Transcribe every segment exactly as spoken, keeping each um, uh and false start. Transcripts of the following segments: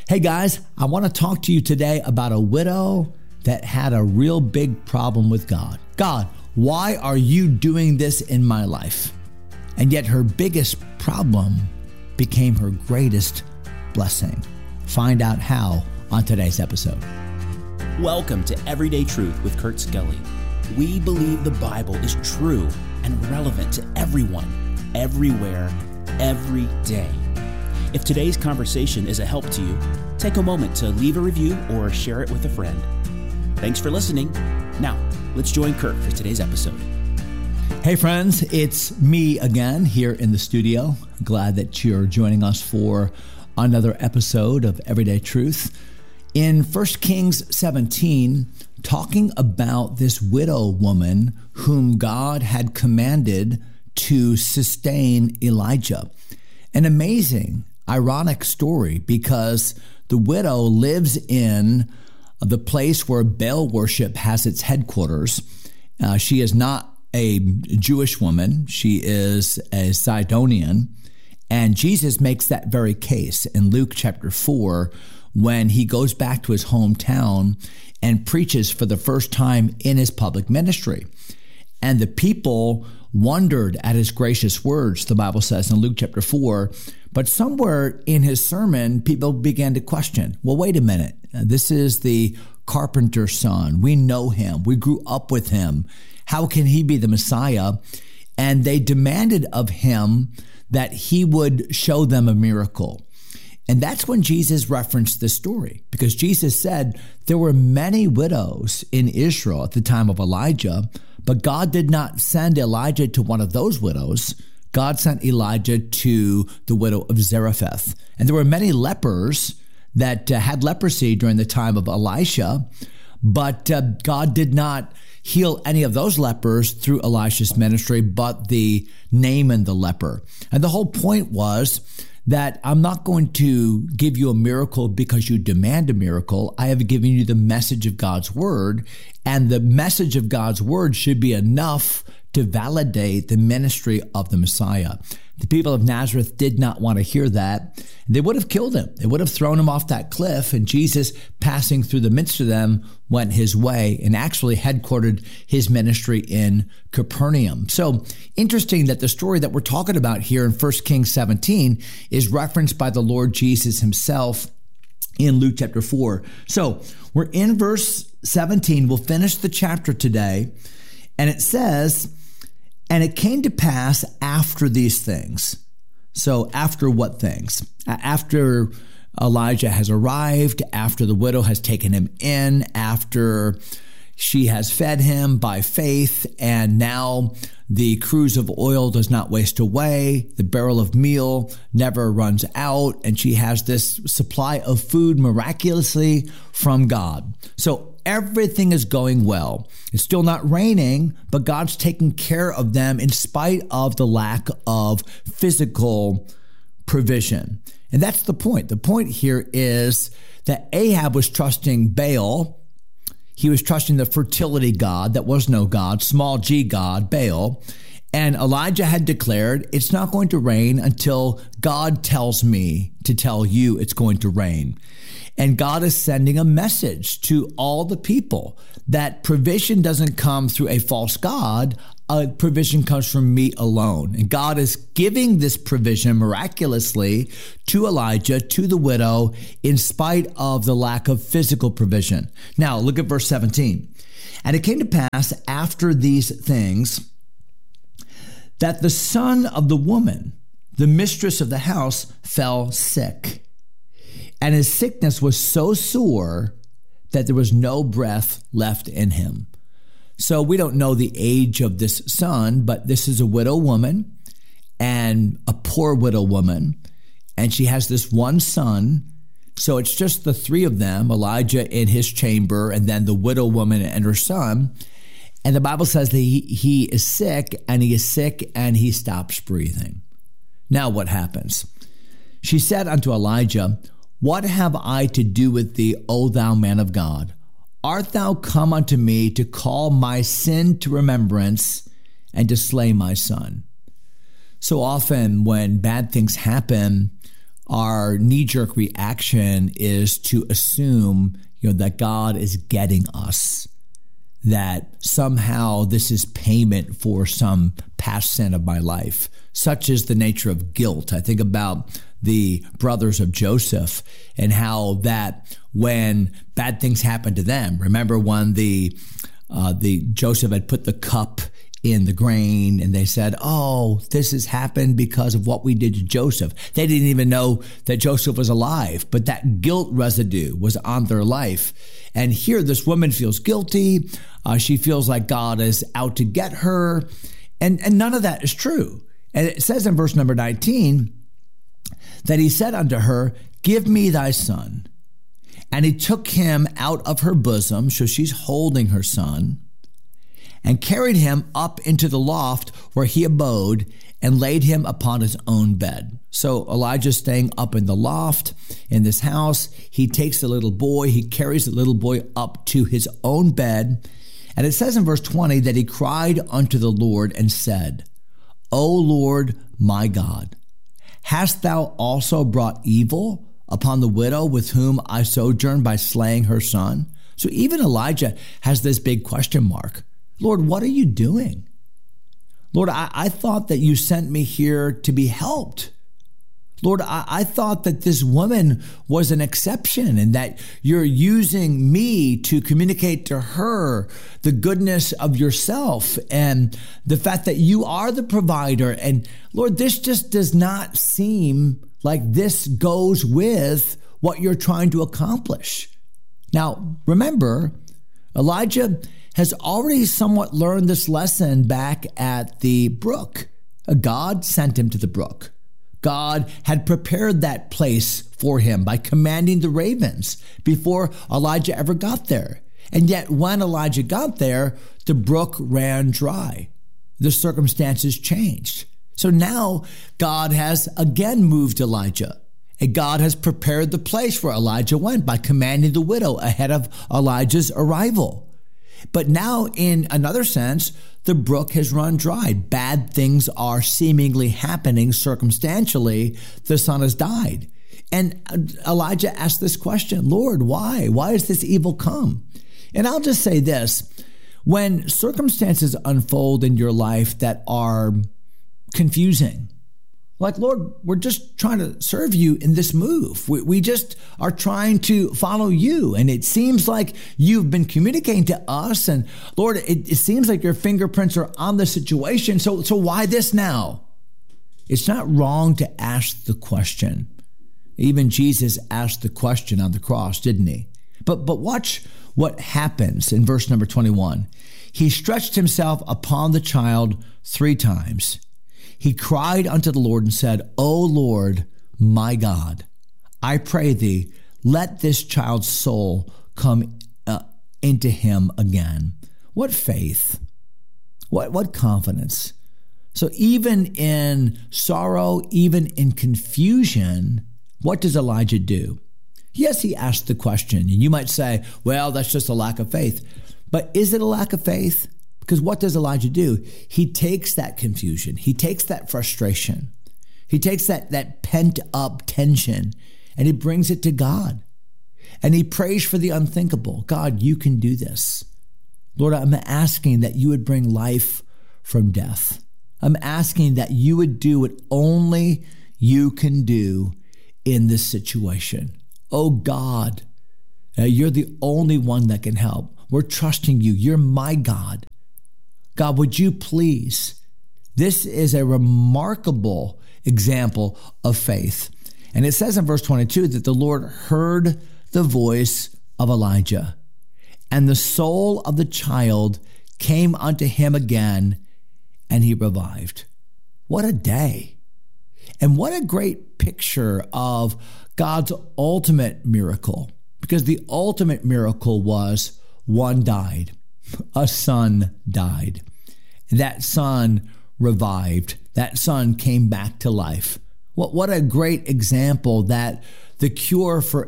Hey guys, I want to talk to you today about a widow that had a real big problem with God. God, why are you doing this in my life? And yet her biggest problem became her greatest blessing. Find out how on today's episode. Welcome to Everyday Truth with Kurt Skelly. We believe the Bible is true and relevant to everyone, everywhere, every day. If today's conversation is a help to you, take a moment to leave a review or share it with a friend. Thanks for listening. Now, let's join Kurt for today's episode. Hey friends, it's me again here in the studio. Glad that you're joining us for another episode of Everyday Truth. In First Kings seventeen, talking about this widow woman whom God had commanded to sustain Elijah. An amazing, ironic story because the widow lives in the place where Baal worship has its headquarters. Uh, she is not a Jewish woman. She is a Sidonian. And Jesus makes that very case in Luke chapter four when he goes back to his hometown and preaches for the first time in his public ministry. And the people wondered at his gracious words, the Bible says in Luke chapter four. But somewhere in his sermon, people began to question, well, wait a minute. This is the carpenter's son. We know him. We grew up with him. How can he be the Messiah? And they demanded of him that he would show them a miracle. And that's when Jesus referenced this story, because Jesus said there were many widows in Israel at the time of Elijah, but God did not send Elijah to one of those widows. God sent Elijah to the widow of Zarephath. And there were many lepers that uh, had leprosy during the time of Elisha, but uh, God did not heal any of those lepers through Elisha's ministry, but the Naaman the leper. And the whole point was that I'm not going to give you a miracle because you demand a miracle. I have given you the message of God's word, and the message of God's word should be enough to validate the ministry of the Messiah. The people of Nazareth did not want to hear that. They would have killed him. They would have thrown him off that cliff, and Jesus, passing through the midst of them, went his way and actually headquartered his ministry in Capernaum. So interesting that the story that we're talking about here in First Kings seventeen is referenced by the Lord Jesus himself in Luke chapter four. So we're in verse seventeen. We'll finish the chapter today, and it says, and it came to pass after these things. So after what things? After Elijah has arrived, after the widow has taken him in, after she has fed him by faith, and now the cruse of oil does not waste away, the barrel of meal never runs out, and she has this supply of food miraculously from God. So everything is going well. It's still not raining, but God's taking care of them in spite of the lack of physical provision. And that's the point. The point here is that Ahab was trusting Baal. He was trusting the fertility god that was no god, small g god, Baal. And Elijah had declared, it's not going to rain until God tells me to tell you it's going to rain. And God is sending a message to all the people that provision doesn't come through a false god. Uh, provision comes from me alone. And God is giving this provision miraculously to Elijah, to the widow, in spite of the lack of physical provision. Now, look at verse seventeen. And it came to pass after these things that the son of the woman, the mistress of the house, fell sick. And his sickness was so sore that there was no breath left in him. So we don't know the age of this son, but this is a widow woman and a poor widow woman. And she has this one son. So it's just the three of them, Elijah in his chamber, and then the widow woman and her son. And the Bible says that he, he is sick, and he is sick, and he stops breathing. Now what happens? She said unto Elijah, what have I to do with thee, O thou man of God? Art thou come unto me to call my sin to remembrance and to slay my son? So often when bad things happen, our knee-jerk reaction is to assume, you know, that God is getting us, that somehow this is payment for some past sin of my life. Such is the nature of guilt. I think about the brothers of Joseph and how that when bad things happened to them, remember when the uh, the Joseph had put the cup in the grain and they said, oh, this has happened because of what we did to Joseph. They didn't even know that Joseph was alive, but that guilt residue was on their life. And here this woman feels guilty. Uh, she feels like God is out to get her. And, and none of that is true. And it says in verse number nineteen that he said unto her, give me thy son. And he took him out of her bosom, so she's holding her son, and carried him up into the loft where he abode and laid him upon his own bed. So Elijah's staying up in the loft in this house. He takes the little boy, he carries the little boy up to his own bed. And it says in verse twenty that he cried unto the Lord and said, O Lord, my God, hast thou also brought evil upon the widow with whom I sojourned by slaying her son? So even Elijah has this big question mark. Lord, what are you doing? Lord, I, I thought that you sent me here to be helped. Lord, I, I thought that this woman was an exception and that you're using me to communicate to her the goodness of yourself and the fact that you are the provider. And Lord, this just does not seem like this goes with what you're trying to accomplish. Now, remember, Elijah has already somewhat learned this lesson back at the brook. God sent him to the brook. God had prepared that place for him by commanding the ravens before Elijah ever got there. And yet when Elijah got there, the brook ran dry. The circumstances changed. So now God has again moved Elijah. And God has prepared the place where Elijah went by commanding the widow ahead of Elijah's arrival. But now, in another sense, the brook has run dry. Bad things are seemingly happening circumstantially. The son has died. And Elijah asked this question, Lord, why? Why has this evil come? And I'll just say this. When circumstances unfold in your life that are confusing, like, Lord, we're just trying to serve you in this move. We, we just are trying to follow you. And it seems like you've been communicating to us. And Lord, it, it seems like your fingerprints are on the situation. So, so why this now? It's not wrong to ask the question. Even Jesus asked the question on the cross, didn't he? But, but watch what happens in verse number twenty-one. He stretched himself upon the child three times. He cried unto the Lord and said, O Lord, my God, I pray thee, let this child's soul come uh, into him again. What faith, what, what confidence. So even in sorrow, even in confusion, what does Elijah do? Yes, he asked the question. And you might say, well, that's just a lack of faith. But is it a lack of faith? Because what does Elijah do? He takes that confusion. He takes that frustration. He takes that, that pent up tension and he brings it to God. And he prays for the unthinkable. God, you can do this. Lord, I'm asking that you would bring life from death. I'm asking that you would do what only you can do in this situation. Oh God, uh, you're the only one that can help. We're trusting you. You're my God. God, would you please? This is a remarkable example of faith. And it says in verse twenty-two that the Lord heard the voice of Elijah, and the soul of the child came unto him again, and he revived. What a day. And what a great picture of God's ultimate miracle, because the ultimate miracle was one died. A son died. That son revived. That son came back to life. What, what a great example that the cure for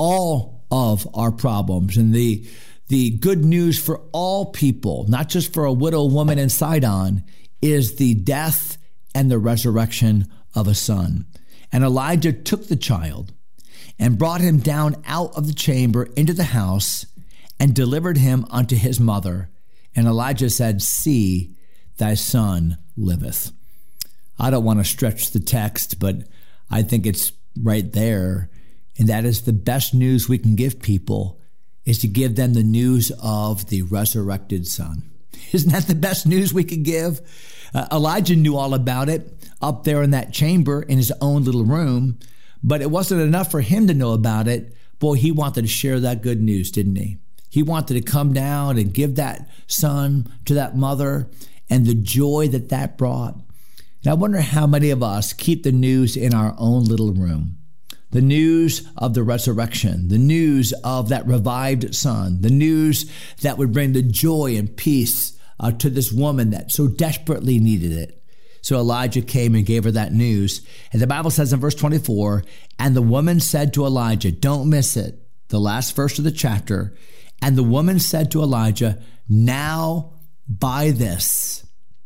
all of our problems and the, the good news for all people, not just for a widow woman in Sidon, is the death and the resurrection of a son. And Elijah took the child and brought him down out of the chamber into the house and delivered him unto his mother. And Elijah said, See, thy son liveth. I don't want to stretch the text, but I think it's right there. And that is the best news we can give people, is to give them the news of the resurrected son. Isn't that the best news we could give? Uh, Elijah knew all about it up there in that chamber in his own little room, but it wasn't enough for him to know about it. Boy, he wanted to share that good news, didn't he? He wanted to come down and give that son to that mother and the joy that that brought. And I wonder how many of us keep the news in our own little room. The news of the resurrection, the news of that revived son, the news that would bring the joy and peace uh, to this woman that so desperately needed it. So Elijah came and gave her that news. And the Bible says in verse twenty-four, and the woman said to Elijah, don't miss it, the last verse of the chapter. And the woman said to Elijah, now by this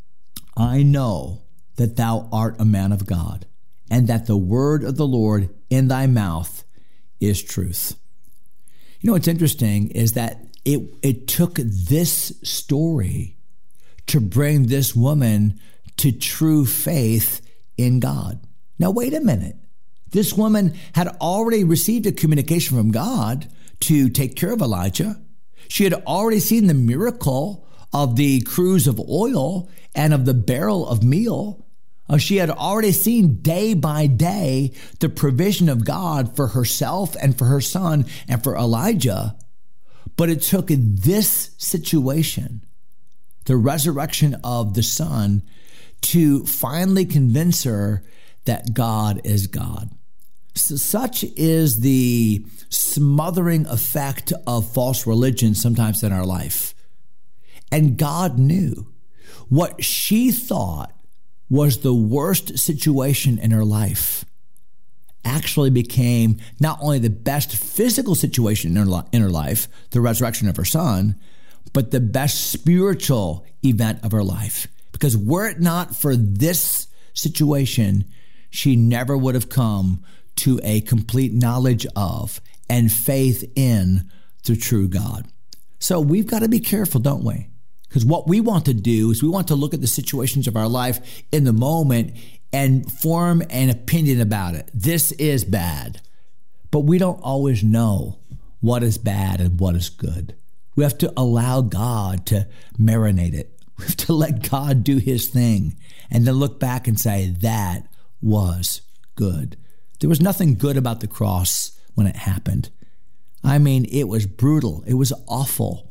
I know that thou art a man of God, and that the word of the Lord in thy mouth is truth. You know, what's interesting is that it, it took this story to bring this woman to true faith in God. Now, wait a minute. This woman had already received a communication from God to take care of Elijah. She had already seen the miracle of the cruse of oil and of the barrel of meal. Uh, she had already seen day by day the provision of God for herself and for her son and for Elijah. But it took this situation, the resurrection of the son, to finally convince her that God is God. So such is the smothering effect of false religion sometimes in our life. And God knew what she thought was the worst situation in her life actually became not only the best physical situation in her, in her life, the resurrection of her son, but the best spiritual event of her life. Because were it not for this situation, she never would have come to a complete knowledge of and faith in the true God. So we've got to be careful, don't we? Because what we want to do is we want to look at the situations of our life in the moment and form an opinion about it. This is bad. But we don't always know what is bad and what is good. We have to allow God to marinate it. We have to let God do his thing and then look back and say, that was good. There was nothing good about the cross when it happened. I mean, it was brutal. It was awful.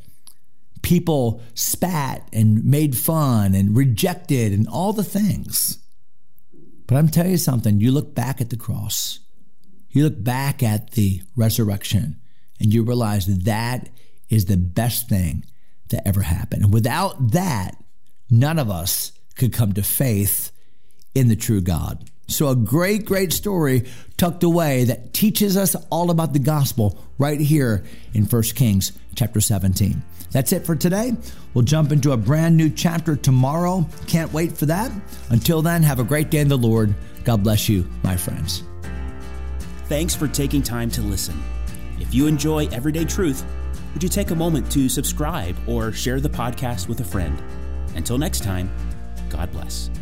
People spat and made fun and rejected and all the things. But I'm telling you something, you look back at the cross, you look back at the resurrection, and you realize that that is the best thing that ever happened. And without that, none of us could come to faith in the true God. So a great, great story tucked away that teaches us all about the gospel right here in First Kings chapter seventeen. That's it for today. We'll jump into a brand new chapter tomorrow. Can't wait for that. Until then, have a great day in the Lord. God bless you, my friends. Thanks for taking time to listen. If you enjoy Everyday Truth, would you take a moment to subscribe or share the podcast with a friend? Until next time, God bless.